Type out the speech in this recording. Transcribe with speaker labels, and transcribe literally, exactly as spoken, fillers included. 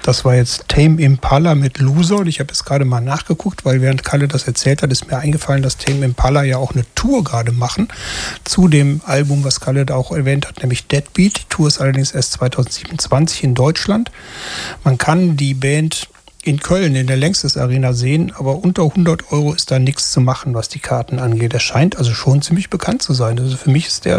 Speaker 1: Das war jetzt Tame Impala mit Loser und ich habe jetzt gerade mal nachgeguckt, weil während Kalle das erzählt hat, ist mir eingefallen, dass Tame Impala ja auch eine Tour gerade machen zu dem Album, was Kalle da auch erwähnt hat, nämlich Deadbeat. Die Tour ist allerdings erst zwanzig siebenundzwanzig in Deutschland. Man kann die Band in Köln in der Längstes Arena sehen, aber unter hundert Euro ist da nichts zu machen, was die Karten angeht. Er scheint also schon ziemlich bekannt zu sein. Also für mich ist der